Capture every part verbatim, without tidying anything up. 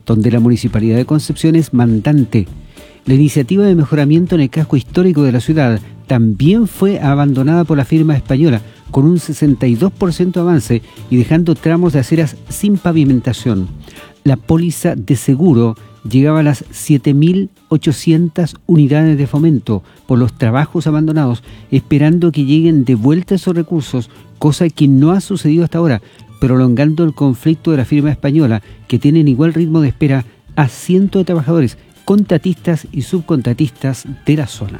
donde la Municipalidad de Concepción es mandante. La iniciativa de mejoramiento en el casco histórico de la ciudad también fue abandonada por la firma española, con un sesenta y dos por ciento avance y dejando tramos de aceras sin pavimentación. La póliza de seguro llegaba a las siete mil ochocientas unidades de fomento por los trabajos abandonados, esperando que lleguen de vuelta esos recursos, cosa que no ha sucedido hasta ahora, prolongando el conflicto de la firma española, que tiene en igual ritmo de espera a cientos de trabajadores, contratistas y subcontratistas de la zona.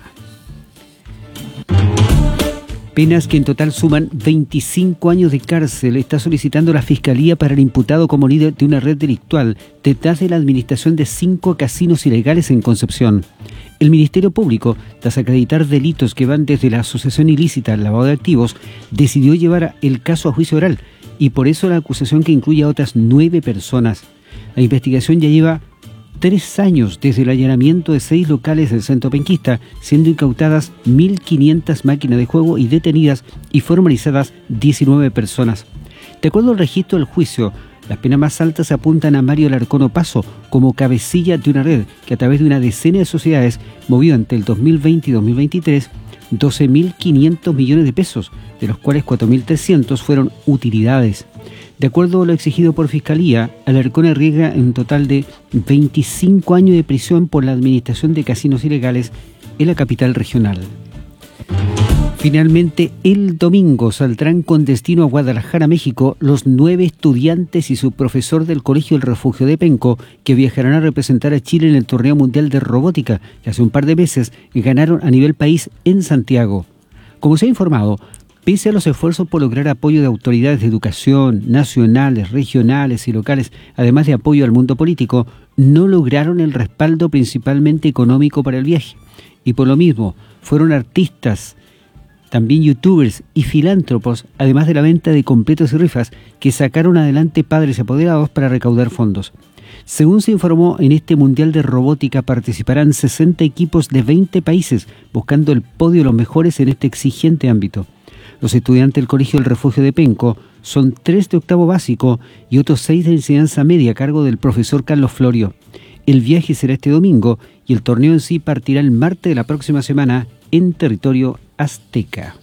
Penas que en total suman veinticinco años de cárcel está solicitando la Fiscalía para el imputado como líder de una red delictual detrás de la administración de cinco casinos ilegales en Concepción. El Ministerio Público, tras acreditar delitos que van desde la asociación ilícita al lavado de activos, decidió llevar el caso a juicio oral y por eso la acusación que incluye a otras nueve personas. La investigación ya lleva tres años desde el allanamiento de seis locales del centro penquista, siendo incautadas mil quinientas máquinas de juego y detenidas y formalizadas diecinueve personas. De acuerdo al registro del juicio, las penas más altas apuntan a Mario Alarcón Opazo como cabecilla de una red que a través de una decena de sociedades movió entre el dos mil veinte y dos mil veintitrés doce mil quinientos millones de pesos, de los cuales cuatro mil trescientos fueron utilidades. De acuerdo a lo exigido por Fiscalía, Alarcón arriesga un total de veinticinco años de prisión por la administración de casinos ilegales en la capital regional. Finalmente, el domingo saldrán con destino a Guadalajara, México, los nueve estudiantes y su profesor del Colegio El Refugio de Penco, que viajarán a representar a Chile en el Torneo Mundial de Robótica, que hace un par de meses ganaron a nivel país en Santiago. Como se ha informado, pese a los esfuerzos por lograr apoyo de autoridades de educación, nacionales, regionales y locales, además de apoyo al mundo político, no lograron el respaldo principalmente económico para el viaje. Y por lo mismo, fueron artistas, también youtubers y filántropos, además de la venta de completos y rifas, que sacaron adelante padres apoderados para recaudar fondos. Según se informó, en este Mundial de Robótica participarán sesenta equipos de veinte países, buscando el podio de los mejores en este exigente ámbito. Los estudiantes del Colegio del Refugio de Penco son tres de octavo básico y otros seis de enseñanza media a cargo del profesor Carlos Florio. El viaje será este domingo y el torneo en sí partirá el martes de la próxima semana en territorio azteca.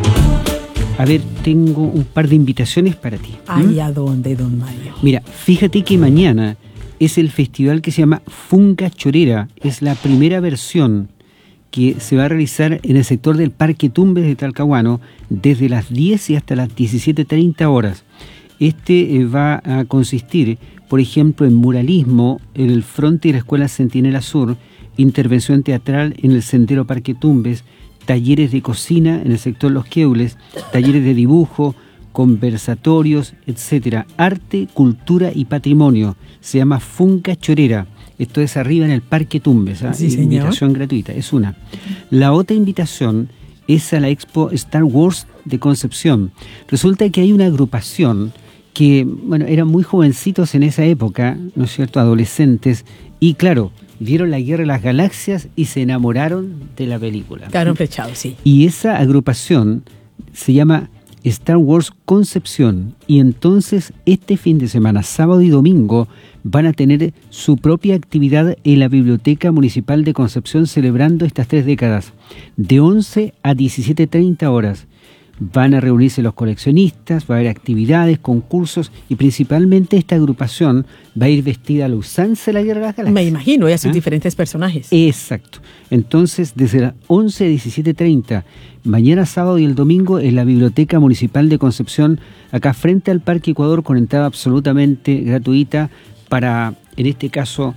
A ver, tengo un par de invitaciones para ti. ¿Mm? ¿A dónde, don Mario? Mira, fíjate que mañana es el festival que se llama Funga Chorera. Es la primera versión que se va a realizar en el sector del Parque Tumbes de Talcahuano desde las diez y hasta las diecisiete treinta horas. Este eh, va a consistir, por ejemplo, en muralismo en el frente de la Escuela Centinela Sur, intervención teatral en el Sendero Parque Tumbes, talleres de cocina en el sector Los Queules, talleres de dibujo, conversatorios, etcétera. Arte, cultura y patrimonio. Se llama Funga Chorera. Esto es arriba en el Parque Tumbes. ¿eh? Sí, invitación gratuita, es una. La otra invitación es a la Expo Star Wars de Concepción. Resulta que hay una agrupación que, bueno, eran muy jovencitos en esa época, ¿no es cierto?, adolescentes, y claro, vieron la Guerra de las Galaxias y se enamoraron de la película. Quedaron flechados, sí. Y esa agrupación se llama Star Wars Concepción, y entonces este fin de semana, sábado y domingo, van a tener su propia actividad en la Biblioteca Municipal de Concepción celebrando estas tres décadas, de once a diecisiete treinta horas. Van a reunirse los coleccionistas, va a haber actividades, concursos y principalmente esta agrupación va a ir vestida a la usanza de la Guerra de las Galaxias. Me imagino, y a sus ¿Ah? diferentes personajes. Exacto. Entonces, desde las once a diecisiete treinta, mañana sábado y el domingo en la Biblioteca Municipal de Concepción, acá frente al Parque Ecuador, con entrada absolutamente gratuita para, en este caso,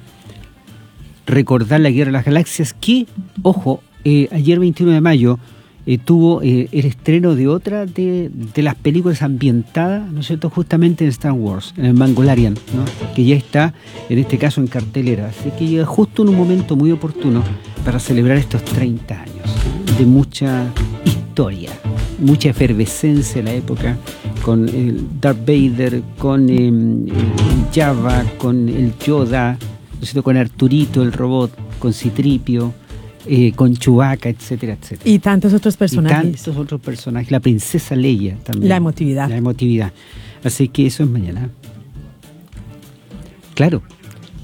recordar la Guerra de las Galaxias, que, ojo, eh, ayer veintiuno de mayo, Eh, tuvo eh, el estreno de otra de, de las películas ambientadas, ¿no es cierto?, justamente en Star Wars, en el Mandalorian, ¿no?, que ya está, en este caso, en cartelera. Así que llega justo en un momento muy oportuno para celebrar estos treinta años, ¿no?, de mucha historia, mucha efervescencia en la época, con el Darth Vader, con eh, el Jabba, con el Yoda, ¿no es cierto?, con Arturito, el robot, con Citripio, Eh, con Chewbacca, etcétera, etcétera. Y tantos otros personajes. Y tantos otros personajes. La princesa Leia también. La emotividad. La emotividad. Así que eso es mañana. Claro.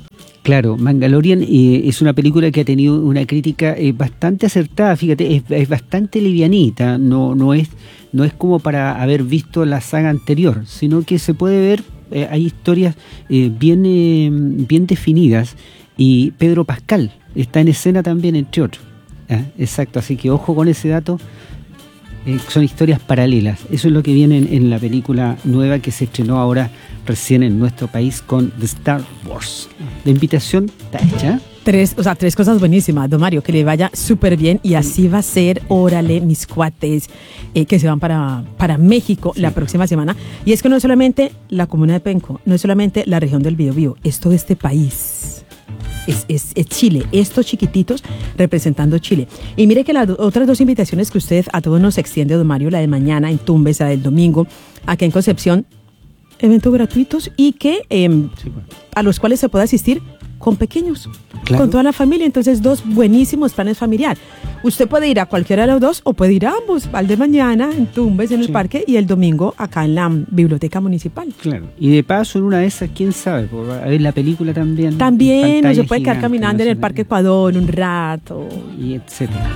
Claro, Mandalorian eh, es una película que ha tenido una crítica eh, bastante acertada, fíjate, es, es bastante livianita, no, no, es, no es como para haber visto la saga anterior, sino que se puede ver, eh, hay historias eh, bien, eh, bien definidas, y Pedro Pascal está en escena también, entre otros. ¿Ah? Exacto, así que ojo con ese dato. Eh, son historias paralelas. Eso es lo que viene en, en la película nueva que se estrenó ahora recién en nuestro país con The Star Wars. La invitación está hecha. Tres, o sea, tres cosas buenísimas, don Mario, que le vaya súper bien y así va a ser, órale, mis cuates, eh, que se van para, para México sí. la próxima semana. Y es que no es solamente la comuna de Penco, no es solamente la región del Biobío, es todo este país. Es, es, es Chile, estos chiquititos representando Chile. Y mire que las otras dos invitaciones que usted a todos nos extiende, don Mario, la de mañana en Tumbes, la del domingo, aquí en Concepción, eventos gratuitos y que eh, sí, bueno. a los cuales se puede asistir con pequeños, claro. con toda la familia. Entonces, dos buenísimos planes familiar. Usted puede ir a cualquiera de los dos o puede ir a ambos, al de mañana en Tumbes, en el sí. parque, y el domingo acá en la biblioteca municipal. Claro, y de paso en una de esas, quién sabe, por a ver la película también. También, no se puede quedar caminando en el Parque Ecuador un rato. Y etcétera.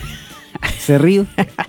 ¿Se ríe?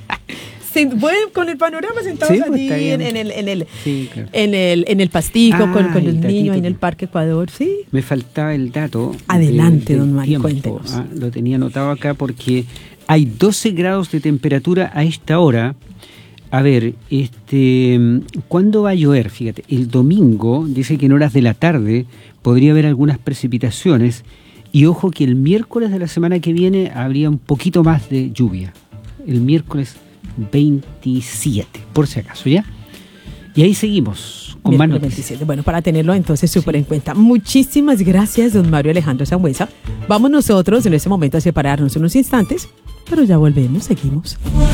Sí, bueno, con el panorama sentados sí, allí en, en el en el, sí, claro. en el en el pastico ah, con, con los niños ahí en el Parque Ecuador, sí. Me faltaba el dato. Adelante, de, don Mario, cuéntenos. Ah, lo tenía anotado acá porque hay doce grados de temperatura a esta hora. A ver, este, ¿cuándo va a llover? Fíjate, el domingo dice que en horas de la tarde podría haber algunas precipitaciones y ojo que el miércoles de la semana que viene habría un poquito más de lluvia. El miércoles veintisiete, por si acaso, ¿ya? Y ahí seguimos con más noticias. veintisiete. Bueno, para tenerlo entonces súper sí. en cuenta. Muchísimas gracias, don Mario Alejandro Sangüesa. Vamos nosotros en este momento a separarnos unos instantes, pero ya volvemos, seguimos.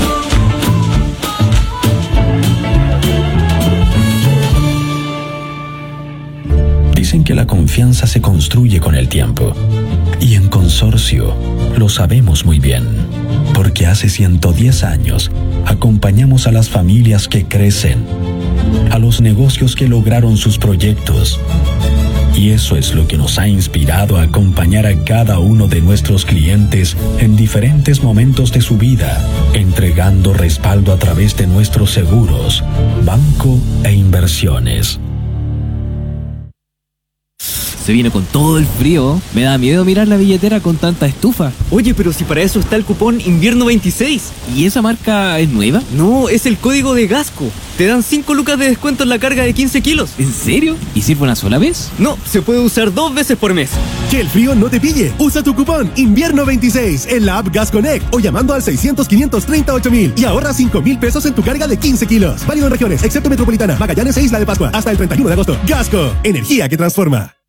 Dicen que la confianza se construye con el tiempo. Y en Consorcio lo sabemos muy bien, porque hace ciento diez años acompañamos a las familias que crecen, a los negocios que lograron sus proyectos. Y eso es lo que nos ha inspirado a acompañar a cada uno de nuestros clientes en diferentes momentos de su vida, entregando respaldo a través de nuestros seguros, banco e inversiones. Se viene con todo el frío. Me da miedo mirar la billetera con tanta estufa. Oye, pero si para eso está el cupón Invierno veintiséis. ¿Y esa marca es nueva? No, es el código de Gasco. Te dan cinco lucas de descuento en la carga de quince kilos. ¿En serio? ¿Y sirve una sola vez? No, se puede usar dos veces por mes. Que el frío no te pille. Usa tu cupón Invierno veintiséis en la app Gas Connect o llamando al seiscientos, quinientos treinta, ocho mil y ahorra cinco mil pesos en tu carga de quince kilos. Válido en regiones, excepto Metropolitana, Magallanes e Isla de Pascua. Hasta el treinta y uno de agosto. Gasco, energía que transforma.